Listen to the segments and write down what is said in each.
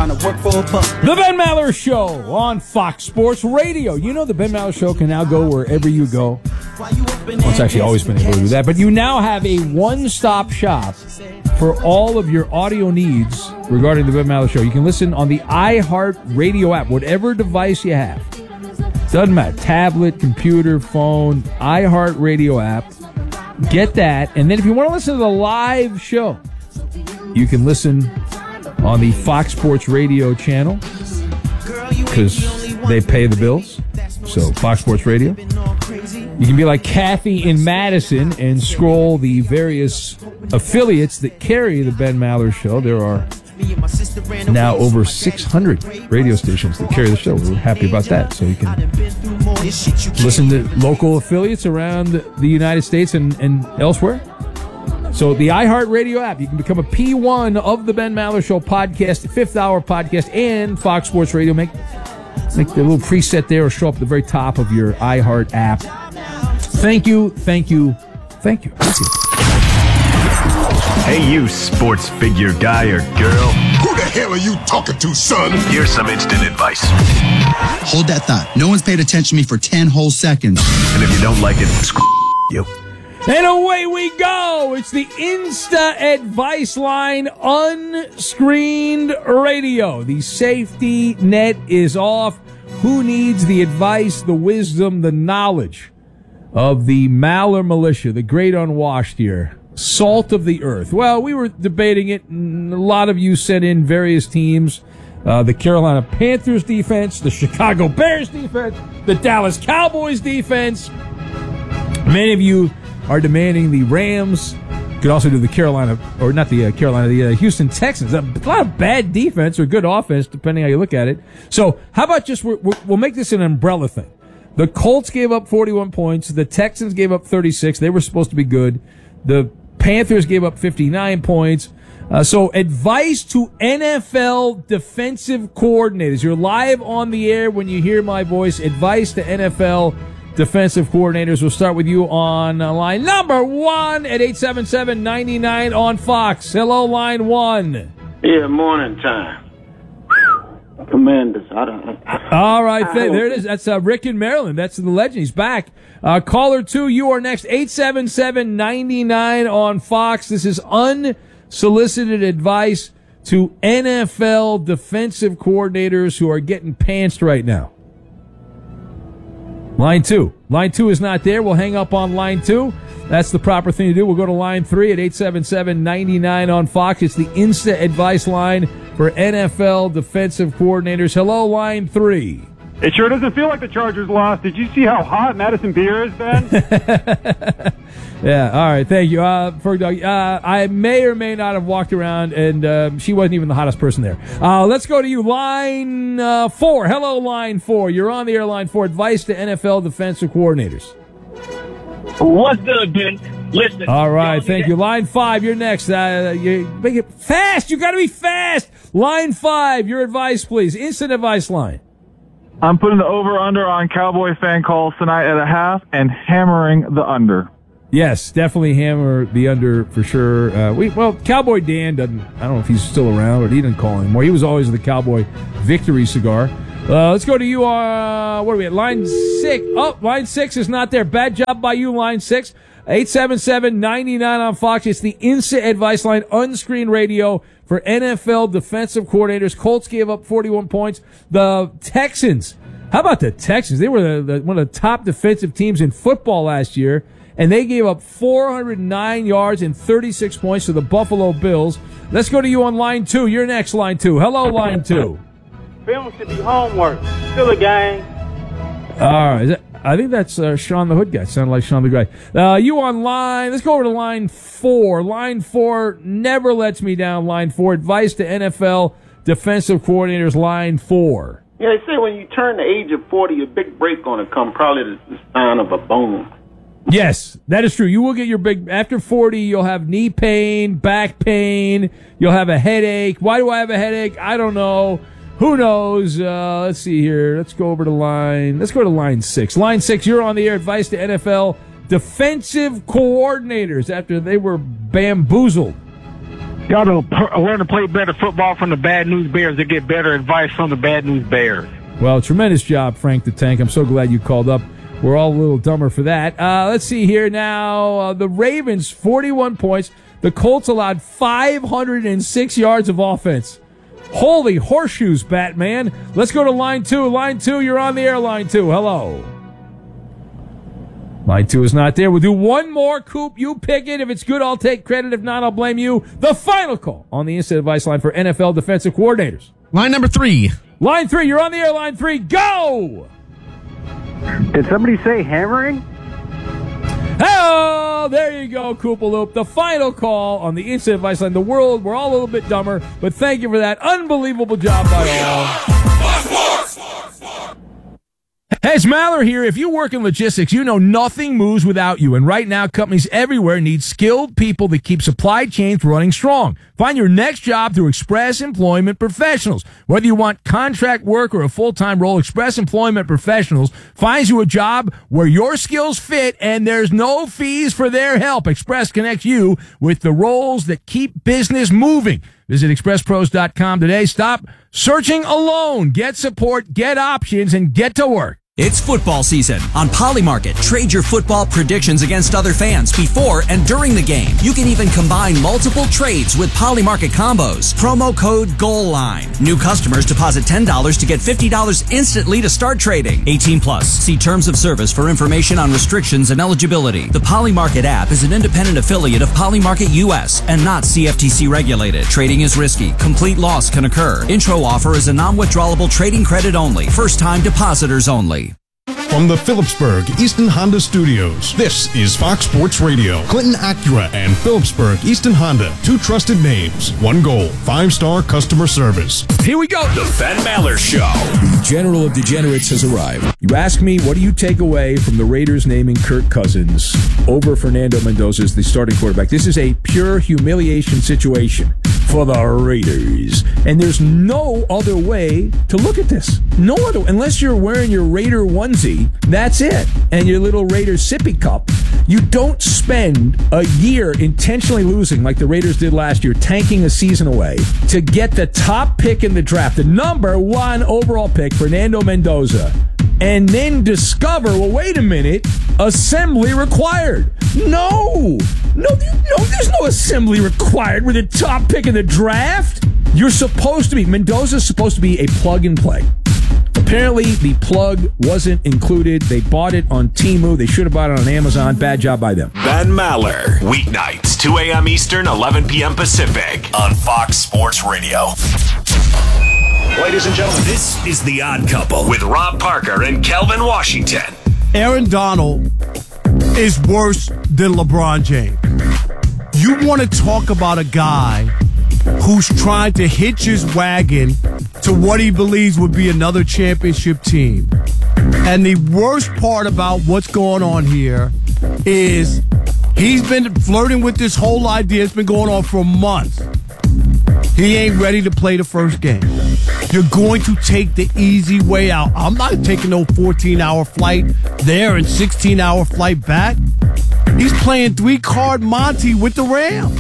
trying to work for a buck. The Ben Maller Show on Fox Sports Radio. You know the Ben Maller Show can now go wherever you go. Well, it's actually always been able to do that, but you now have a one-stop shop for all of your audio needs regarding the Ben Maller Show. You can listen on the iHeart Radio app, whatever device you have. Doesn't matter. Tablet, computer, phone, iHeart Radio app. Get that. And then if you want to listen to the live show, you can listen on the Fox Sports Radio channel because they pay the bills. So Fox Sports Radio. You can be like Kathy in Madison and scroll the various affiliates that carry the Ben Maller Show. There are now over 600 radio stations that carry the show. We're happy about that. So you can listen to local affiliates around the United States and elsewhere. So the iHeart Radio app, you can become a P1 of the Ben Maller Show podcast, fifth hour podcast, and Fox Sports Radio. Make the little preset there or show up at the very top of your iHeart app. Thank you. Hey, you sports figure guy or girl. Who the hell are you talking to, son? Here's some instant advice. Hold that thought. No one's paid attention to me for 10 whole seconds. And if you don't like it, screw you. And away we go. It's the Insta Advice Line unscreened radio. The safety net is off. Who needs the advice, the wisdom, the knowledge of the Maller militia, the great unwashed here? Salt of the earth. Well, we were debating it, and a lot of you sent in various teams. The Carolina Panthers defense, the Chicago Bears defense, the Dallas Cowboys defense. Many of you are demanding the Rams. You could also do the the Houston Texans. A lot of bad defense or good offense, depending how you look at it. So how about just we'll make this an umbrella thing. The Colts gave up 41 points. The Texans gave up 36. They were supposed to be good. The Panthers gave up 59 points. So advice to NFL defensive coordinators. You're live on the air when you hear my voice. Advice to NFL defensive coordinators. We'll start with you on line number 1 at 877-99 on Fox. Hello, line 1. Yeah, morning time. Tremendous. All right, there it is. That's Rick in Maryland. That's the legend. He's back. Caller 2, you are next. 877-99 on Fox. This is unsolicited advice to NFL defensive coordinators who are getting pantsed right now. Line 2. Line 2 is not there. We'll hang up on line 2. That's the proper thing to do. We'll go to line 3 at 877-99 on Fox. It's the Insta Advice Line for NFL defensive coordinaters. Hello, line 3. It sure doesn't feel like the Chargers lost. Did you see how hot Madison Beer has been? Yeah, all right, thank you. Ferg Dog, I may or may not have walked around, and she wasn't even the hottest person there. Let's go to you, line 4. Hello, line 4. You're on the air, line 4. Advice to NFL defensive coordinators. What's good, Ben? Listen. All right, thank you. Line 5, you're next. You make it fast. You got to be fast. Line 5, your advice, please. Instant advice line. I'm putting the over-under on Cowboy fan calls tonight at 0.5 and hammering the under. Yes, definitely hammer the under for sure. Cowboy Dan doesn't. I don't know if he's still around, but he didn't call anymore. He was always the Cowboy victory cigar. Let's go to you. What are we at? Line 6. Oh, line 6 is not there. Bad job by you, line 6. 877-99 on Fox. It's the Insta Advice Line, unscreened radio for NFL defensive coordinators. Colts gave up 41 points. The Texans. How about the Texans? They were one of the top defensive teams in football last year, and they gave up 409 yards and 36 points to the Buffalo Bills. Let's go to you on line 2. You're next, line 2. Hello, line 2. Film should be homework. Still a game. All right. I think that's Sean the Hood guy. Sounded like Sean the guy. You on line. Let's go over to line 4. Line 4 never lets me down. Line 4. Advice to NFL defensive coordinators. Line 4. Yeah, they say when you turn the age of 40, a big break going to come. Probably the sign of a bone. Yes, that is true. You will get your big, after 40, you'll have knee pain, back pain. You'll have a headache. Why do I have a headache? I don't know. Who knows? Let's see here. Let's go to line 6. Line 6, you're on the air. Advice to NFL defensive coordinators after they were bamboozled Got to learn to play better football from the Bad News Bears to get better advice from the Bad News Bears. Well, tremendous job, Frank the Tank. I'm so glad you called up. We're all a little dumber for that. Let's see here now. The Ravens, 41 points. The Colts allowed 506 yards of offense. Holy horseshoes, Batman. Let's go to line 2. Line 2, you're on the air, line 2. Hello. Line 2 is not there. We'll do one more, Coop. You pick it. If it's good, I'll take credit. If not, I'll blame you. The final call on the Instant Advice line for NFL defensive coordinators. Line number 3. Line 3, you're on the air. Line 3, go! Did somebody say hammering? Oh, there you go, Koopaloop. The final call on the Instant Advice line. The world, we're all a little bit dumber, but thank you for that unbelievable job by all. Hey, it's Maller here. If you work in logistics, you know nothing moves without you. And right now, companies everywhere need skilled people that keep supply chains running strong. Find your next job through Express Employment Professionals. Whether you want contract work or a full-time role, Express Employment Professionals finds you a job where your skills fit and there's no fees for their help. Express connects you with the roles that keep business moving. Visit expresspros.com today. Stop searching alone. Get support, get options, and get to work. It's football season. On Polymarket, trade your football predictions against other fans before and during the game. You can even combine multiple trades with Polymarket combos. Promo code GOALLINE. New customers deposit $10 to get $50 instantly to start trading. 18 plus. See terms of service for information on restrictions and eligibility. The Polymarket app is an independent affiliate of Polymarket US and not CFTC regulated. Trading is risky. Complete loss can occur. Intro offer is a non-withdrawable trading credit only. First time depositors only. From the Phillipsburg Easton Honda Studios, this is Fox Sports Radio. Clinton Acura and Phillipsburg Easton Honda, 2 trusted names, 1 goal, 5-star customer service. Here we go. The Ben Maller Show. The General of Degenerates has arrived. You ask me, what do you take away from the Raiders naming Kirk Cousins over Fernando Mendoza as the starting quarterback? This is a pure humiliation situation for the Raiders. And there's no other way to look at this. No other, unless you're wearing your Raider onesie, that's it. And your little Raider sippy cup. You don't spend a year intentionally losing like the Raiders did last year, tanking a season away, to get the top pick in the draft, the number 1 overall pick, Fernando Mendoza, and then discover, well, wait a minute, assembly required. No, there's no assembly required with the top pick in the draft. You're supposed to be, Mendoza's supposed to be a plug and play. Apparently, the plug wasn't included. They bought it on Temu. They should have bought it on Amazon. Bad job by them. Ben Maller. Weeknights, 2 a.m. Eastern, 11 p.m. Pacific on Fox Sports Radio. Ladies and gentlemen, this is The Odd Couple with Rob Parker and Kelvin Washington. Aaron Donald is worse than LeBron James. You want to talk about a guy who's trying to hitch his wagon to what he believes would be another championship team. And the worst part about what's going on here is he's been flirting with this whole idea. It's been going on for months. He ain't ready to play the first game. You're going to take the easy way out. I'm not taking no 14-hour flight there and 16-hour flight back. He's playing 3-card Monty with the Rams.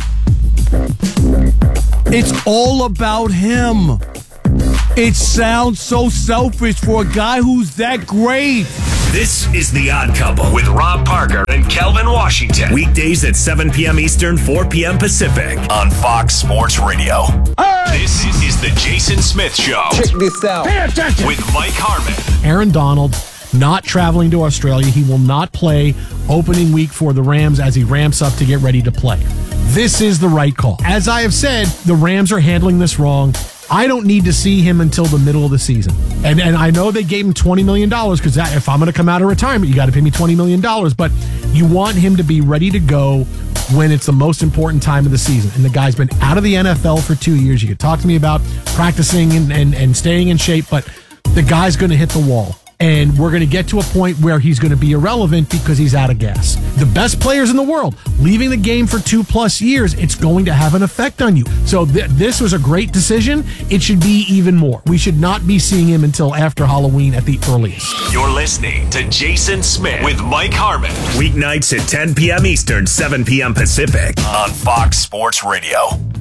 It's all about him. It sounds so selfish for a guy who's that great. This is The Odd Couple with Rob Parker and Kelvin Washington. Weekdays at 7 p.m. Eastern, 4 p.m. Pacific on Fox Sports Radio. Right. This is the Jason Smith Show. Check this out. Pay attention. With Mike Harmon. Aaron Donald not traveling to Australia. He will not play opening week for the Rams as he ramps up to get ready to play. This is the right call. As I have said, the Rams are handling this wrong. I don't need to see him until the middle of the season. And I know they gave him $20 million because if I'm going to come out of retirement, you got to pay me $20 million. But you want him to be ready to go when it's the most important time of the season. And the guy's been out of the NFL for 2 years. You could talk to me about practicing and staying in shape, but the guy's going to hit the wall. And we're going to get to a point where he's going to be irrelevant because he's out of gas. The best players in the world, leaving the game for 2+ years, it's going to have an effect on you. So this was a great decision. It should be even more. We should not be seeing him until after Halloween at the earliest. You're listening to Jason Smith with Mike Harmon. Weeknights at 10 p.m. Eastern, 7 p.m. Pacific on Fox Sports Radio.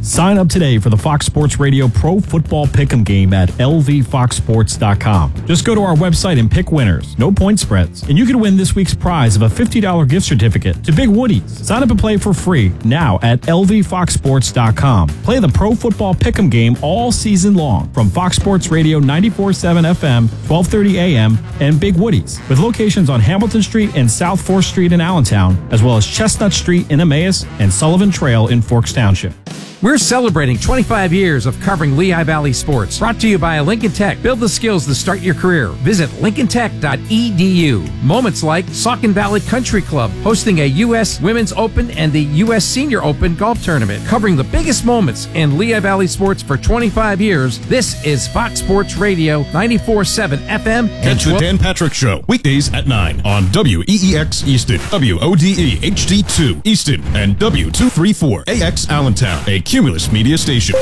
Sign up today for the Fox Sports Radio Pro Football Pick'em game at lvfoxsports.com. Just go to our website and pick winners. No point spreads. And you can win this week's prize of a $50 gift certificate to Big Woody's. Sign up and play for free now at lvfoxsports.com. Play the Pro Football Pick'em game all season long from Fox Sports Radio 94.7 FM, 12:30 a.m. and Big Woody's, with locations on Hamilton Street and South 4th Street in Allentown, as well as Chestnut Street in Emmaus and Sullivan Trail in Forks Township. We're celebrating 25 years of covering Lehigh Valley sports. Brought to you by Lincoln Tech. Build the skills to start your career. Visit lincolntech.edu. Moments like Saucon Valley Country Club hosting a U.S. Women's Open and the U.S. Senior Open golf tournament. Covering the biggest moments in Lehigh Valley sports for 25 years. This is Fox Sports Radio 94.7 FM. Catch the Dan Patrick Show weekdays at 9 on WEEX Easton, WODE HD2 Easton, and W234AX Allentown, a Cumulus Media station.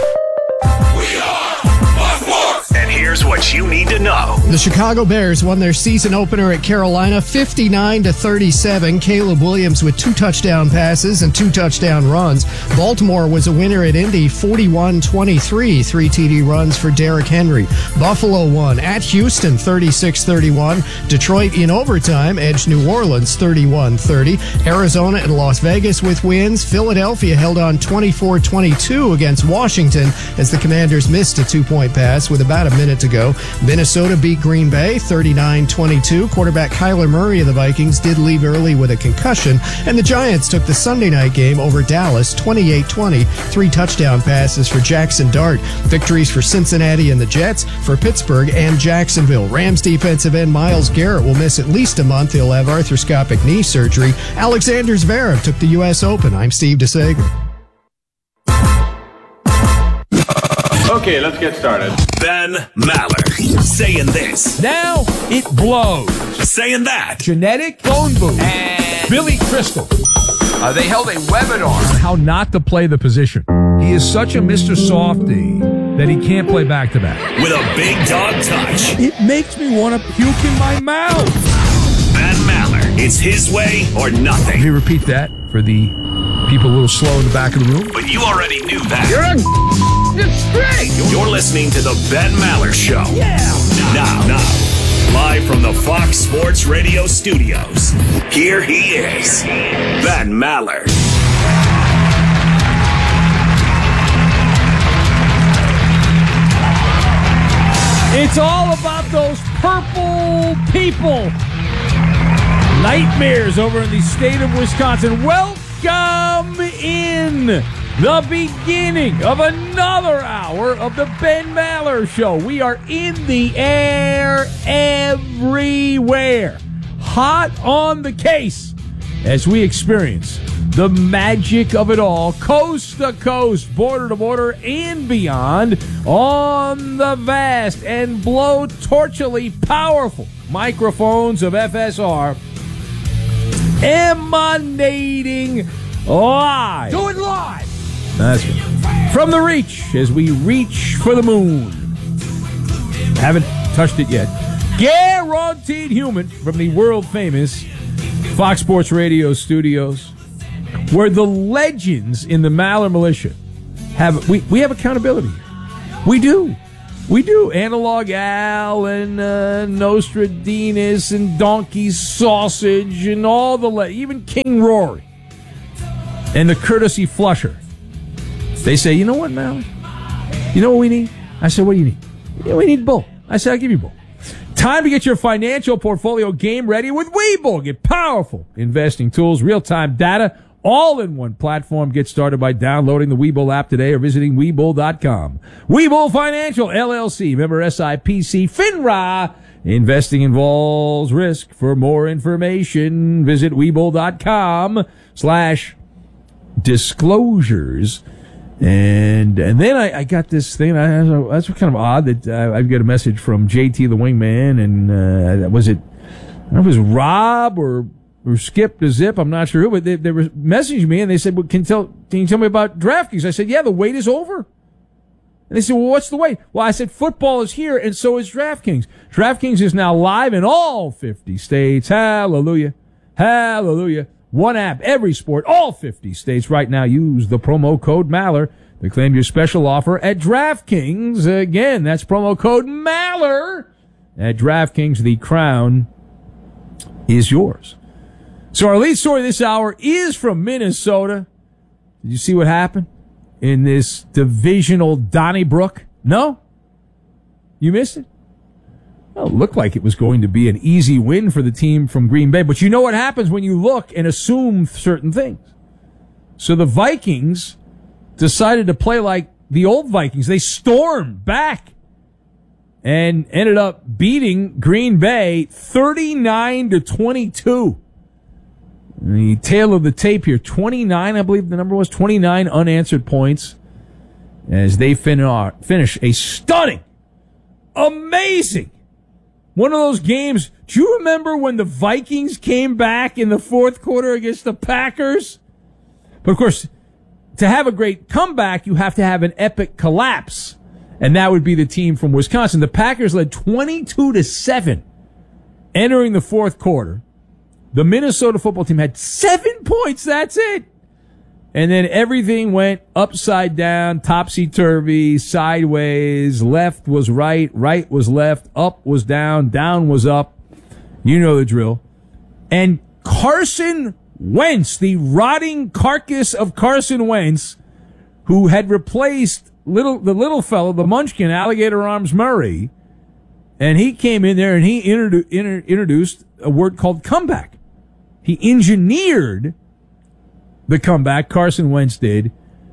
And here's what you need to know. The Chicago Bears won their season opener at Carolina 59-37. Caleb Williams with 2 touchdown passes and 2 touchdown runs. Baltimore was a winner at Indy 41-23. 3 TD runs for Derrick Henry. Buffalo won at Houston 36-31. Detroit in overtime edged New Orleans 31-30. Arizona and Las Vegas with wins. Philadelphia held on 24-22 against Washington as the Commanders missed a 2-point pass with about a minute to go. Minnesota beat Green Bay 39-22. Quarterback Kyler Murray of the Vikings did leave early with a concussion, and the Giants took the Sunday night game over Dallas 28-20. 3 touchdown passes for Jackson Dart. Victories for Cincinnati and the Jets, for Pittsburgh and Jacksonville. Rams defensive end Myles Garrett will miss at least a month. He'll have arthroscopic knee surgery. Alexander Zverev took the U.S. Open. I'm Steve DeSager. Okay, let's get started. Ben Maller saying this. Now it blows. Saying that. Genetic phone booth. And Billy Crystal. They held a webinar. How not to play the position. He is such a Mr. Softy that he can't play back-to-back. With a big dog touch. It makes me want to puke in my mouth. Ben Maller. It's his way or nothing. Can you repeat that for the people a little slow in the back of the room? But you already knew that. It's great. You're listening to the Ben Maller Show. Yeah. Now, live from the Fox Sports Radio studios, here he is, Ben Maller. It's all about those purple people. Nightmares over in the state of Wisconsin. Welcome in. The beginning of another hour of the Ben Maller Show. We are in the air everywhere. Hot on the case as we experience the magic of it all, coast to coast, border to border, and beyond, on the vast and blowtorchily powerful microphones of FSR, emanating live. Do it live. That's right. From the Reach, as we reach for the moon. Haven't touched it yet. Guaranteed human from the world-famous Fox Sports Radio studios, where the legends in the Maller Militia have... We have accountability. We do. We do. Analog Al and Nostradamus and Donkey Sausage and all the... even King Rory and the Courtesy Flusher. They say, you know what, Maller? You know what we need? I said, what do you need? Yeah, we need Bull. I said, I'll give you Bull. Time to get your financial portfolio game ready with Webull. Get powerful investing tools, real-time data, all in one platform. Get started by downloading the Webull app today or visiting Webull.com. Webull Financial, LLC, member SIPC, FINRA. Investing involves risk. For more information, visit Webull.com/disclosures. And then I got this thing. That's kind of odd that I get a message from JT the Wingman, and was it? I don't know if it was Rob or Skip to Zip. I'm not sure who, but they were messaging me and they said, "Well, can you tell me about DraftKings?" I said, "Yeah, the wait is over." And they said, "Well, what's the wait?" Well, I said, "Football is here, and so is DraftKings. DraftKings is now live in all 50 states. Hallelujah, hallelujah." One app, every sport, all 50 states right now. Use the promo code Maller. to claim your special offer at DraftKings. Again, that's promo code MALLER at DraftKings. The crown is yours. So our lead story this hour is from Minnesota. Did you see what happened in this divisional Donnybrook? No? You missed it? Well, it looked like it was going to be an easy win for the team from Green Bay. But you know what happens when you look and assume certain things. So the Vikings decided to play like the old Vikings. They stormed back and ended up beating Green Bay 39-22. The tail of the tape here, 29, I believe the number was, 29 unanswered points as they finish a stunning, amazing, one of those games. Do you remember when the Vikings came back in the fourth quarter against the Packers? But of course, to have a great comeback, you have to have an epic collapse. And that would be the team from Wisconsin. The Packers led 22-7 entering the fourth quarter. The Minnesota football team had 7 points. That's it. And then everything went upside down, topsy-turvy, sideways. Left was right, right was left, up was down was up. You know the drill. And Carson Wentz, the rotting carcass of Carson Wentz, who had replaced the little fellow, the munchkin, Alligator Arms Murray, and he came in there and he introduced a word called comeback. He engineered the comeback, Carson Wentz did.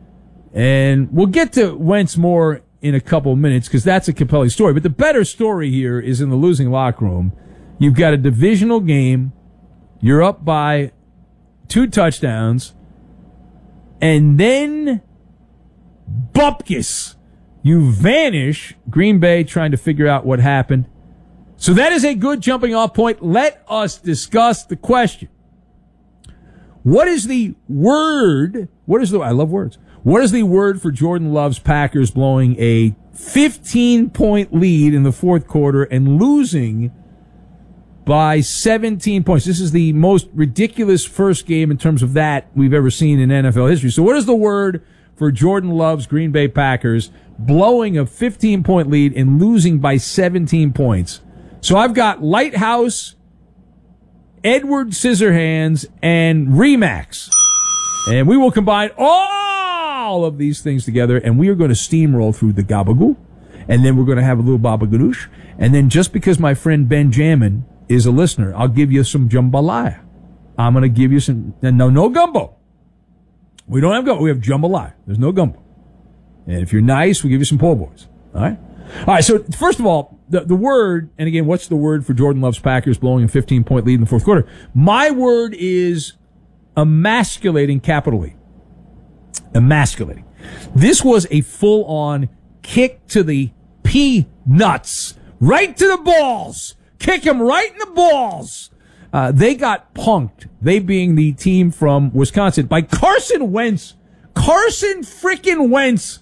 And we'll get to Wentz more in a couple of minutes because that's a compelling story. But the better story here is in the losing locker room. You've got a divisional game. You're up by 2 touchdowns. And then bupkis. You vanish. Green Bay trying to figure out what happened. So that is a good jumping off point. Let us discuss the question. What is the word? I love words. What is the word for Jordan Love's Packers blowing a 15-point lead in the fourth quarter and losing by 17 points? This is the most ridiculous first game in terms of that we've ever seen in NFL history. So what is the word for Jordan Love's Green Bay Packers blowing a 15-point lead and losing by 17 points? So I've got Lighthouse, Edward Scissorhands, and Remax. And we will combine all of these things together, and we are going to steamroll through the gabagoo, and then we're going to have a little baba ganoush, and then just because my friend Benjamin is a listener, I'll give you some jambalaya. I'm going to give you some, no gumbo. We don't have gumbo. We have jambalaya. There's no gumbo. And if you're nice, we'll give you some po' boys. All right? All right, so first of all, the word, and again, what's the word for Jordan Love's Packers blowing a 15-point lead in the fourth quarter? My word is emasculating, capital E. Emasculating. This was a full-on kick to the peanuts. Right to the balls. Kick him right in the balls. They got punked, they being the team from Wisconsin, by Carson Wentz. Carson freaking Wentz.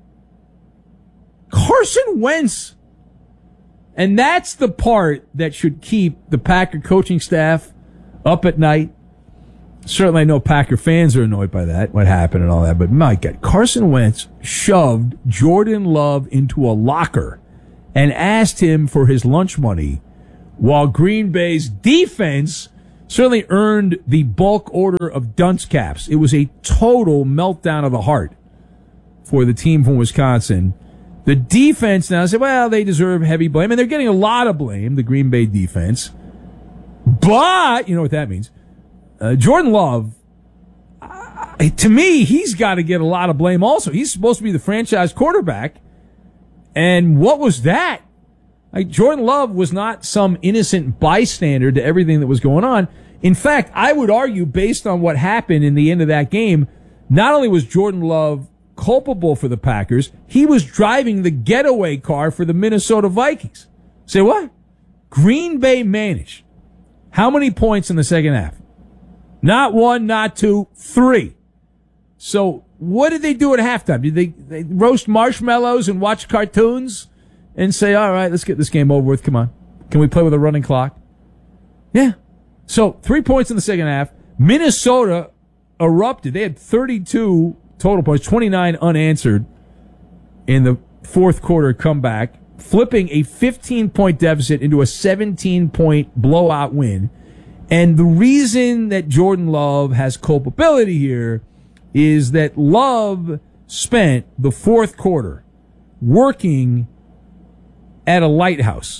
Carson Wentz. And that's the part that should keep the Packer coaching staff up at night. Certainly I know Packer fans are annoyed by that, what happened and all that, but my God, Carson Wentz shoved Jordan Love into a locker and asked him for his lunch money while Green Bay's defense certainly earned the bulk order of dunce caps. It was a total meltdown of the heart for the team from Wisconsin. The defense now said, well, they deserve heavy blame, and they're getting a lot of blame, the Green Bay defense. But, you know what that means. Jordan Love, to me, he's got to get a lot of blame also. He's supposed to be the franchise quarterback. And what was that? Jordan Love was not some innocent bystander to everything that was going on. In fact, I would argue, based on what happened in the end of that game, not only was Jordan Love culpable for the Packers, he was driving the getaway car for the Minnesota Vikings. Say what? Green Bay managed. How many points in the second half? Not 1, not 2, 3. So what did they do at halftime? Did they roast marshmallows and watch cartoons and say, all right, let's get this game over with. Come on. Can we play with a running clock? Yeah. So 3 points in the second half. Minnesota erupted. They had 32 total points, 29 unanswered in the fourth quarter comeback, flipping a 15-point deficit into a 17-point blowout win. And the reason that Jordan Love has culpability here is that Love spent the fourth quarter working at a lighthouse.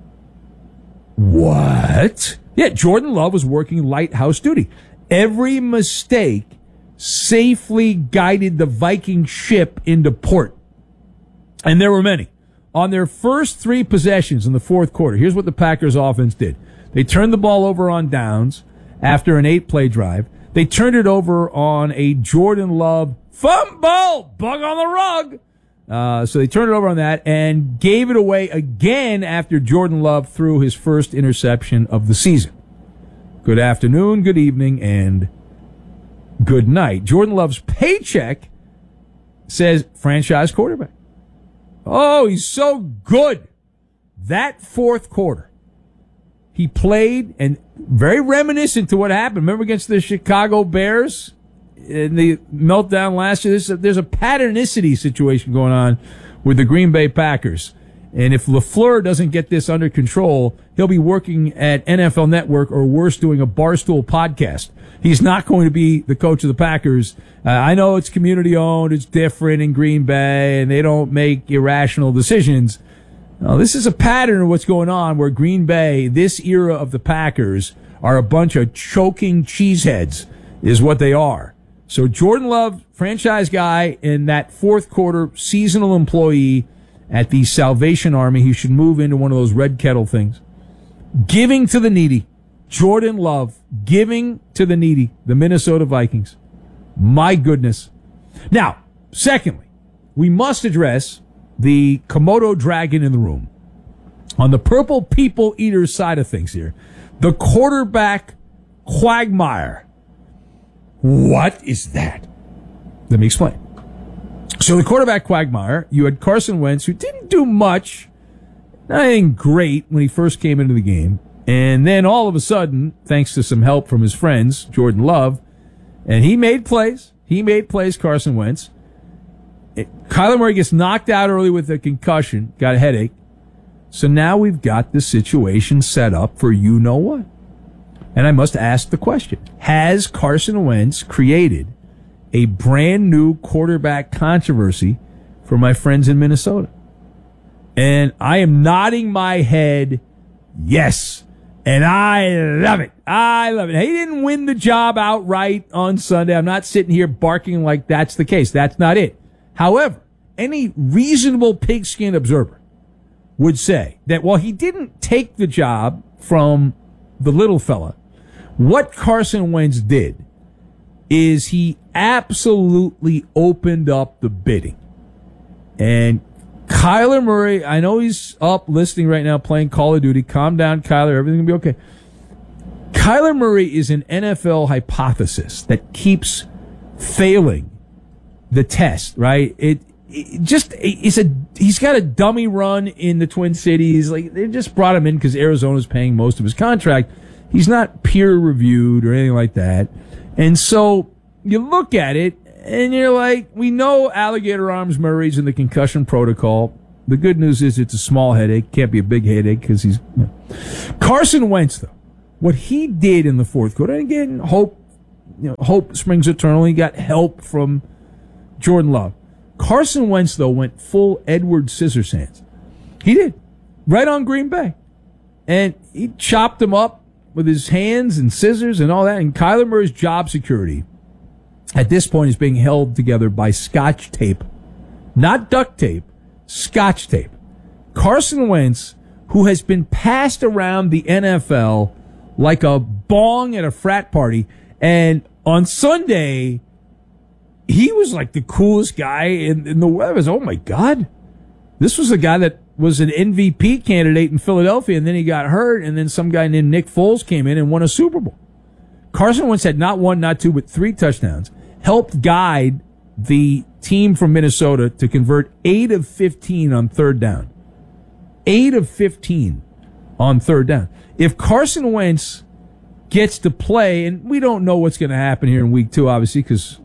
What? Yeah, Jordan Love was working lighthouse duty. Every mistake safely guided the Viking ship into port. And there were many. On their first 3 possessions in the fourth quarter, here's what the Packers offense did. They turned the ball over on downs after an 8-play drive. They turned it over on a Jordan Love fumble, bug on the rug. So they turned it over on that and gave it away again after Jordan Love threw his first interception of the season. Good afternoon, good evening, and good night. Jordan Love's paycheck says franchise quarterback. Oh, he's so good. That fourth quarter, he played, and very reminiscent to what happened. Remember against the Chicago Bears in the meltdown last year? There's a patternicity situation going on with the Green Bay Packers. And if LaFleur doesn't get this under control, he'll be working at NFL Network or worse, doing a Barstool podcast. He's not going to be the coach of the Packers. I know it's community owned, it's different in Green Bay, and they don't make irrational decisions. Now, this is a pattern of what's going on where Green Bay, this era of the Packers, are a bunch of choking cheeseheads, is what they are. So Jordan Love, franchise guy, in that fourth quarter, seasonal employee at the Salvation Army. He should move into one of those red kettle things. Giving to the needy. Jordan Love, giving to the needy. The Minnesota Vikings. My goodness. Now, secondly, we must address the Komodo dragon in the room. On the Purple People Eater side of things here, the quarterback quagmire. What is that? Let me explain. So the quarterback quagmire, you had Carson Wentz, who didn't do much, nothing great when he first came into the game. And then all of a sudden, thanks to some help from his friends, Jordan Love, and he made plays. He made plays, Carson Wentz. Kyler Murray gets knocked out early with a concussion, got a headache. So now we've got the situation set up for you know what. And I must ask the question, has Carson Wentz created a brand new quarterback controversy for my friends in Minnesota? And I am nodding my head yes. And I love it. I love it. He didn't win the job outright on Sunday. I'm not sitting here barking like that's the case. That's not it. However, any reasonable pigskin observer would say that while he didn't take the job from the little fella, what Carson Wentz did is he absolutely opened up the bidding. And Kyler Murray, I know he's up listening right now playing Call of Duty. Calm down, Kyler. Everything will be okay. Kyler Murray is an NFL hypothesis that keeps failing the test, right? He's got a dummy run in the Twin Cities. Like, they just brought him in because Arizona's paying most of his contract. He's not peer reviewed or anything like that. And so you look at it and you're like, we know Alligator Arms Murray's in the concussion protocol. The good news is it's a small headache. Can't be a big headache because he's... Carson Wentz, though, what he did in the fourth quarter, and again, hope springs eternal. He got help from Jordan Love. Carson Wentz, though, went full Edward Scissorhands. He did. Right on Green Bay. And he chopped him up with his hands and scissors and all that. And Kyler Murray's job security at this point is being held together by Scotch tape. Not duct tape, Scotch tape. Carson Wentz, who has been passed around the NFL like a bong at a frat party, and on Sunday, he was like the coolest guy in the world. It was, oh my God. This was a guy that was an MVP candidate in Philadelphia, and then he got hurt, and then some guy named Nick Foles came in and won a Super Bowl. Carson Wentz had not one, not two, but 3 touchdowns, helped guide the team from Minnesota to convert 8 of 15 on third down. 8 of 15 on third down. If Carson Wentz gets to play, and we don't know what's going to happen here in week 2, obviously, because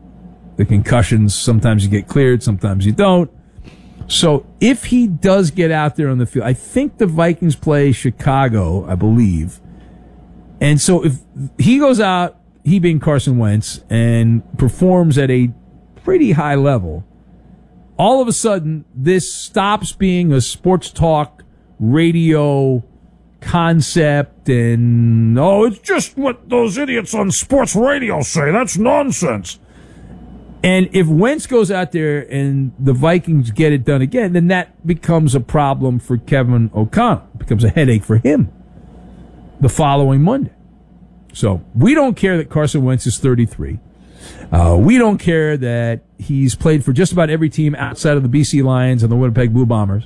The concussions, sometimes you get cleared, sometimes you don't. So if he does get out there on the field, I think the Vikings play Chicago, I believe. And so if he goes out, he being Carson Wentz, and performs at a pretty high level, all of a sudden this stops being a sports talk radio concept and, it's just what those idiots on sports radio say. That's nonsense. And if Wentz goes out there and the Vikings get it done again, then that becomes a problem for Kevin O'Connell. It becomes a headache for him the following Monday. So we don't care that Carson Wentz is 33. We don't care that he's played for just about every team outside of the BC Lions and the Winnipeg Blue Bombers.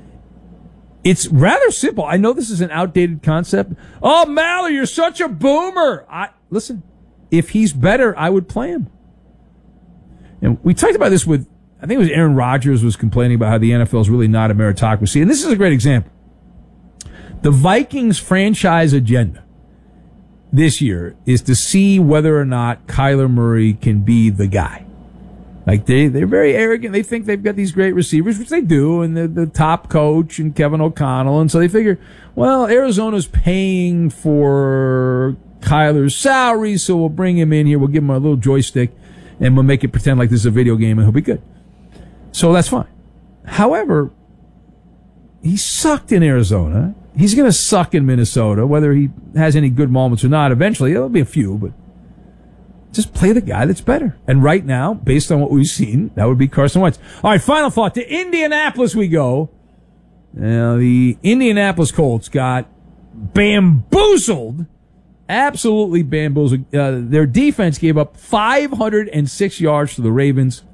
It's rather simple. I know this is an outdated concept. Oh, Mallory, you're such a boomer. Listen, if he's better, I would play him. And we talked about this with, I think it was Aaron Rodgers was complaining about how the NFL is really not a meritocracy. And this is a great example. The Vikings franchise agenda this year is to see whether or not Kyler Murray can be the guy. Like they're very arrogant. They think they've got these great receivers, which they do, and the top coach and Kevin O'Connell. And so they figure, well, Arizona's paying for Kyler's salary, so we'll bring him in here. We'll give him a little joystick, and we'll make it pretend like this is a video game, and he'll be good. So that's fine. However, he sucked in Arizona. He's going to suck in Minnesota, whether he has any good moments or not. Eventually, there'll be a few, but just play the guy that's better. And right now, based on what we've seen, that would be Carson Wentz. All right, final thought. To Indianapolis we go. Now, the Indianapolis Colts got bamboozled. Absolutely bamboozled. Their defense gave up 506 yards to the Ravens,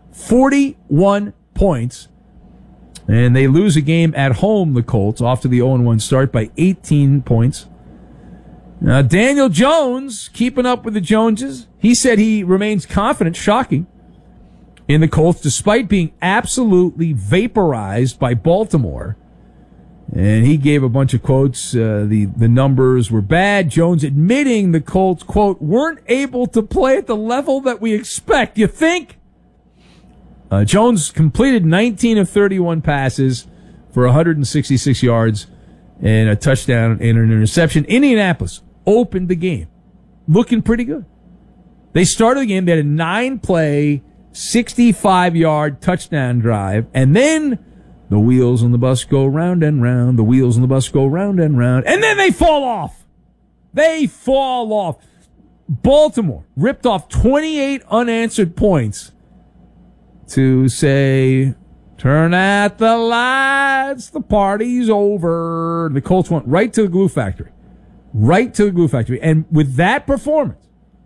41 points. And they lose a game at home, the Colts, off to the 0-1 start by 18 points. Now, Daniel Jones, keeping up with the Joneses, he said he remains confident, shocking, in the Colts despite being absolutely vaporized by Baltimore. And he gave a bunch of quotes. The numbers were bad. Jones admitting the Colts, quote, weren't able to play at the level that we expect. You think? Jones completed 19 of 31 passes for 166 yards and a touchdown and an interception. Indianapolis opened the game looking pretty good. They started the game. They had a 9-play, 65-yard touchdown drive, and then the wheels on the bus go round and round. The wheels on the bus go round and round, and then they fall off. They fall off. Baltimore ripped off 28 unanswered points to say, turn out the lights, the party's over. The Colts went right to the glue factory. Right to the glue factory. And with that performance,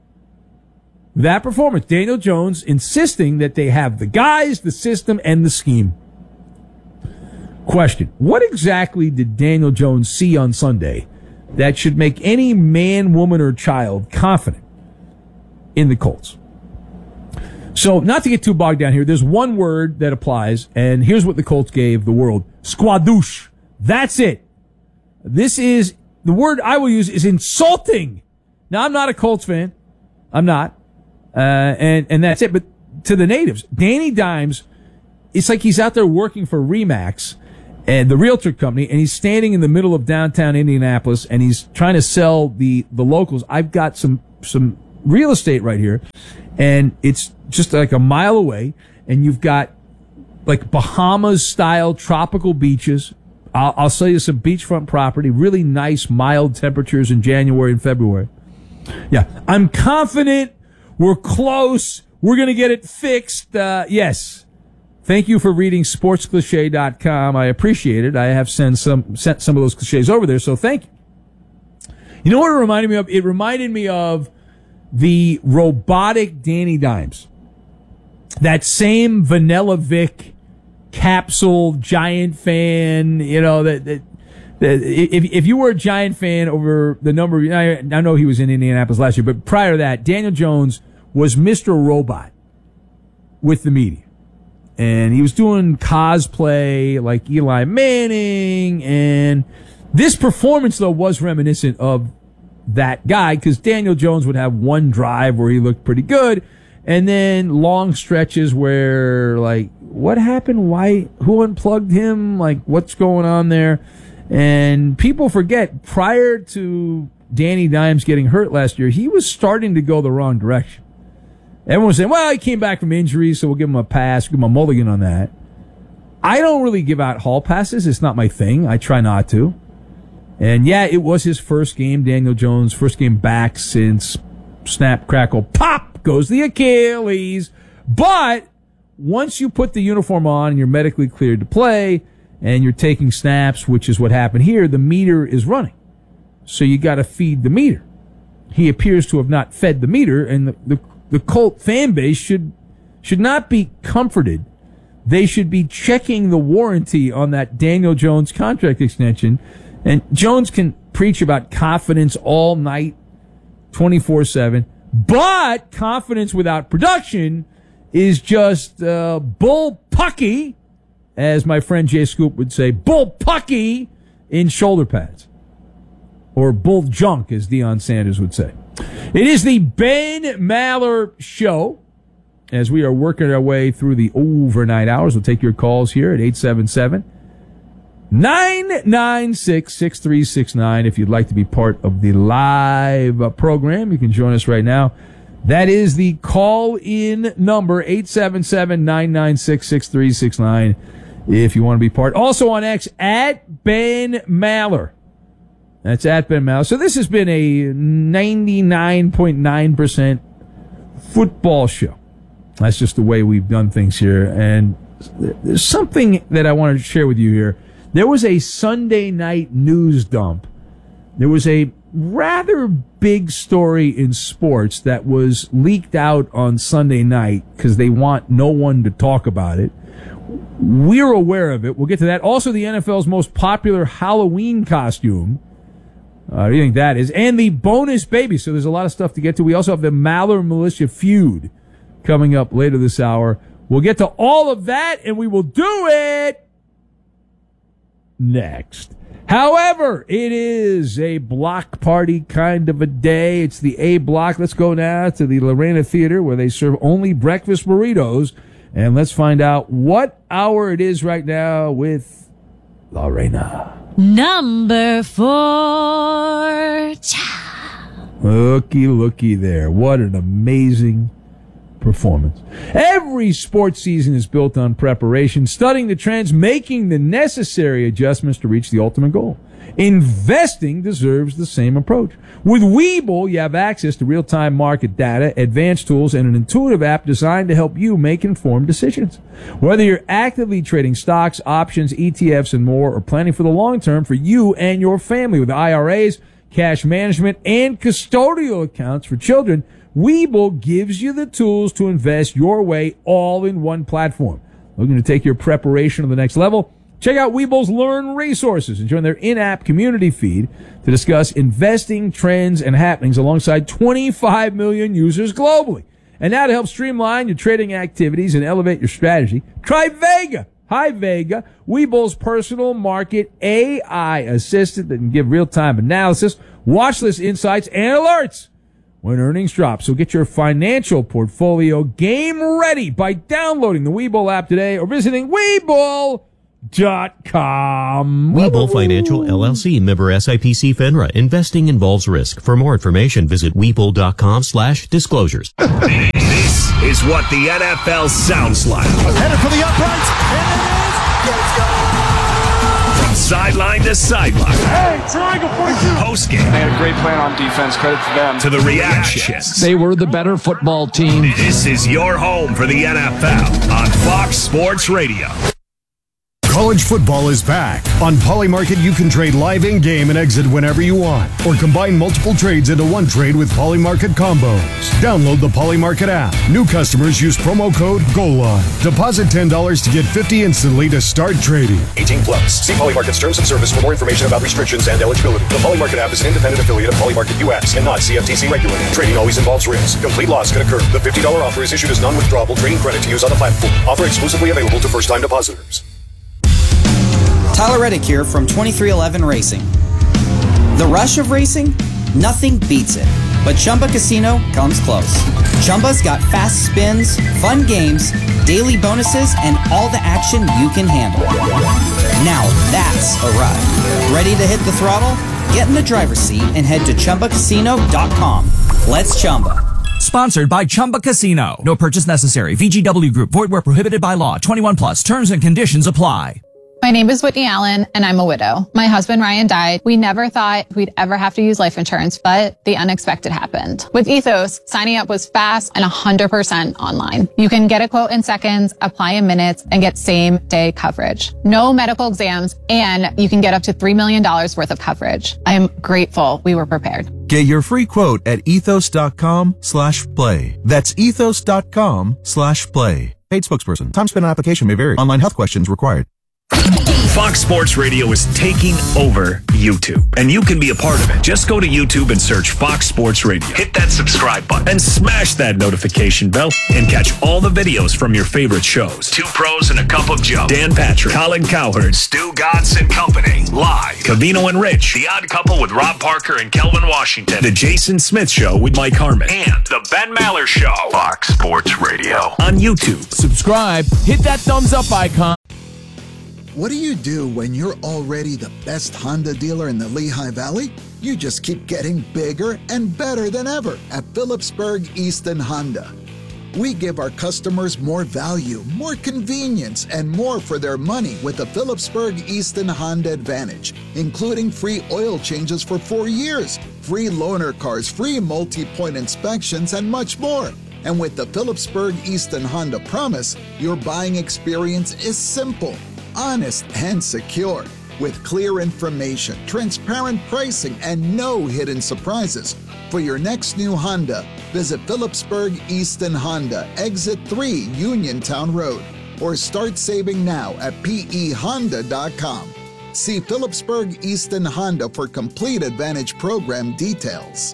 Daniel Jones insisting that they have the guys, the system, and the scheme. Question, what exactly did Daniel Jones see on Sunday that should make any man, woman, or child confident in the Colts? So, not to get too bogged down here, there's one word that applies, and here's what the Colts gave the world. Squadouche. That's it. This is, the word I will use is insulting. Now, I'm not a Colts fan. I'm not. And that's it. But to the natives, Danny Dimes, it's like he's out there working for Remax, and the realtor company, and he's standing in the middle of downtown Indianapolis, and he's trying to sell the locals. I've got some real estate right here, and it's just like a mile away, and you've got like Bahamas-style tropical beaches. I'll sell you some beachfront property, really nice, mild temperatures in January and February. Yeah, I'm confident. We're close. We're going to get it fixed. Yes. Thank you for reading sportscliche.com. I appreciate it. I have sent some of those cliches over there, so thank you. You know what it reminded me of? It reminded me of the robotic Danny Dimes. That same Vanilla Vic capsule Giant fan, you know, that if you were a Giant fan over the number of, I know he was in Indianapolis last year, but prior to that, Daniel Jones was Mr. Robot with the media. And he was doing cosplay like Eli Manning, and this performance, though, was reminiscent of that guy, because Daniel Jones would have one drive where he looked pretty good, And then long stretches where, like, what happened? Why? Who unplugged him? Like, what's going on there? And people forget, prior to Danny Dimes getting hurt last year, he was starting to go the wrong direction. Everyone was saying, well, he came back from injury, so we'll give him a pass, give him a mulligan on that. I don't really give out hall passes. It's not my thing. I try not to. And, yeah, it was his first game, Daniel Jones' first game back since snap, crackle, pop goes the Achilles. But once you put the uniform on and you're medically cleared to play and you're taking snaps, which is what happened here, the meter is running. So you got to feed the meter. He appears to have not fed the meter, and the Colt fan base should not be comforted. They should be checking the warranty on that Daniel Jones contract extension. And Jones can preach about confidence all night, 24/7, but confidence without production is just bullpucky, as my friend Jay Scoop would say, bullpucky in shoulder pads. Or bull junk, as Deion Sanders would say. It is the Ben Maller Show. As we are working our way through the overnight hours, we'll take your calls here at 877-996-6369. If you'd like to be part of the live program, you can join us right now. That is the call-in number, 877-996-6369, if you want to be part. Also on X, at Ben Maller. That's at Ben Maller. So this has been a 99.9% football show. That's just the way we've done things here. And there's something that I wanted to share with you here. There was a Sunday night news dump. There was a rather big story in sports that was leaked out on Sunday night because they want no one to talk about it. We're aware of it. We'll get to that. Also, the NFL's most popular Halloween costume. What do you think that is? And the bonus baby. So there's a lot of stuff to get to. We also have the Maller Militia feud coming up later this hour. We'll get to all of that, and we will do it next. However, it is a block party kind of a day. It's the A block. Let's go now to the Lorena Theater, where they serve only breakfast burritos, and let's find out what hour it is right now with Lorena. Number 4. Looky there. What an amazing performance. Every sports season is built on preparation, studying the trends, making the necessary adjustments to reach the ultimate goal. Investing deserves the same approach. With Webull, you have access to real-time market data, advanced tools, and an intuitive app designed to help you make informed decisions. Whether you're actively trading stocks, options, ETFs, and more, or planning for the long term for you and your family with IRAs, cash management, and custodial accounts for children, Webull gives you the tools to invest your way all in one platform. Looking to take your preparation to the next level? Check out Webull's Learn resources and join their in-app community feed to discuss investing trends and happenings alongside 25 million users globally. And now to help streamline your trading activities and elevate your strategy, try Vega. Hi, Vega, Webull's personal market AI assistant that can give real-time analysis, watch list insights, and alerts when earnings drop. So get your financial portfolio game ready by downloading the Webull app today or visiting Webull.com. Webull Financial LLC, member SIPC FINRA. Investing involves risk. For more information, visit Webull.com/disclosures. This is what the NFL sounds like. Headed for the uprights, and it is. From sideline to sideline. Hey, triangle 42. Post game. They had a great plan on defense. Credit to them. To the reactions. They were the better football team. This is your home for the NFL on Fox Sports Radio. College football is back. On Polymarket, you can trade live in-game and exit whenever you want, or combine multiple trades into one trade with Polymarket combos. Download the Polymarket app. New customers use promo code GOALLINE. Deposit $10 to get $50 instantly to start trading. 18 plus. See Polymarket's terms of service for more information about restrictions and eligibility. The Polymarket app is an independent affiliate of Polymarket US and not CFTC regulated. Trading always involves risk. Complete loss can occur. The $50 offer is issued as non-withdrawable trading credit to use on the platform. Offer exclusively available to first-time depositors. Tyler Reddick here from 2311 Racing. The rush of racing? Nothing beats it. but Chumba Casino comes close. Chumba's got fast spins, fun games, daily bonuses, and all the action you can handle. Now that's a ride. Ready to hit the throttle? Get in the driver's seat and head to ChumbaCasino.com. Let's Chumba. Sponsored by Chumba Casino. No purchase necessary. VGW Group. Void where prohibited by law. 21 plus. Terms and conditions apply. My name is Whitney Allen, and I'm a widow. My husband, Ryan, died. We never thought we'd ever have to use life insurance, but the unexpected happened. With Ethos, signing up was fast and 100% online. You can get a quote in seconds, apply in minutes, and get same-day coverage. No medical exams, and you can get up to $3 million worth of coverage. I am grateful we were prepared. Get your free quote at ethos.com/play. That's ethos.com/play. Paid spokesperson. Time spent on application may vary. Online health questions required. Fox Sports Radio is taking over YouTube, and you can be a part of it. Just go to YouTube and search Fox Sports Radio. Hit that subscribe button and smash that notification bell and catch all the videos from your favorite shows. Two Pros and a Cup of Joe, Dan Patrick, Colin Cowherd, Stu Gatz and Company, live. Covino and Rich, The Odd Couple with Rob Parker and Kelvin Washington, The Jason Smith Show with Mike Harmon, and The Ben Maller Show. Fox Sports Radio on YouTube. Subscribe, hit that thumbs up icon. What do you do when you're already the best Honda dealer in the Lehigh Valley? You just keep getting bigger and better than ever at Phillipsburg Easton Honda. We give our customers more value, more convenience, and more for their money with the Phillipsburg Easton Honda Advantage, including free oil changes for 4 years, free loaner cars, free multi-point inspections, and much more. And with the Phillipsburg Easton Honda Promise, your buying experience is simple, honest, and secure. With clear information, transparent pricing, and no hidden surprises. For your next new Honda, visit Phillipsburg Easton Honda, Exit 3 Uniontown Road, or start saving now at pehonda.com. See Phillipsburg Easton Honda for complete Advantage program details.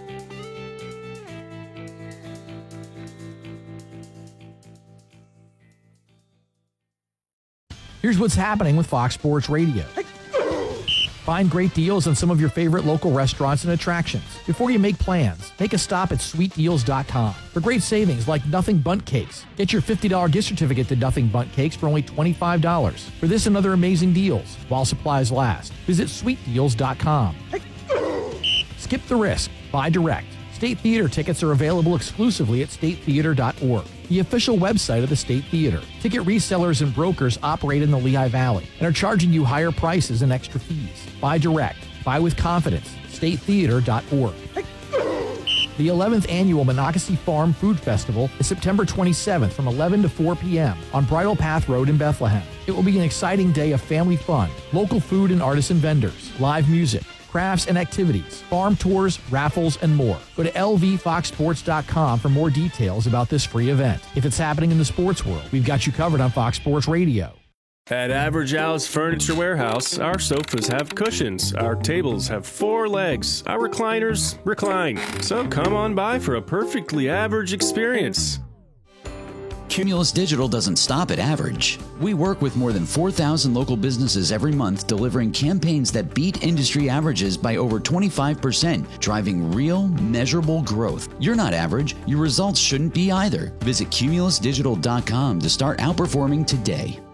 Here's what's happening with Fox Sports Radio. Find great deals on some of your favorite local restaurants and attractions. Before you make plans, make a stop at sweetdeals.com for great savings like Nothing Bundt Cakes. Get your $50 gift certificate to Nothing Bundt Cakes for only $25. For this and other amazing deals, while supplies last, visit sweetdeals.com. Skip the risk. Buy direct. State Theater tickets are available exclusively at statetheater.org, the official website of the State Theater. Ticket resellers and brokers operate in the Lehigh Valley and are charging you higher prices and extra fees. Buy direct. Buy with confidence. statetheater.org. The 11th Annual Monocacy Farm Food Festival is September 27th from 11 to 4 p.m. on Bridle Path Road in Bethlehem. It will be an exciting day of family fun, local food and artisan vendors, live music, crafts and activities, farm tours, raffles, and more. Go to lvfoxsports.com for more details about this free event. If it's happening in the sports world, we've got you covered on Fox Sports Radio. At Average Al's Furniture Warehouse, our sofas have cushions, our tables have 4 legs, our recliners recline. So come on by for a perfectly average experience. Cumulus Digital doesn't stop at average. We work with more than 4,000 local businesses every month, delivering campaigns that beat industry averages by over 25%, driving real, measurable growth. You're not average. Your results shouldn't be either. Visit cumulusdigital.com to start outperforming today.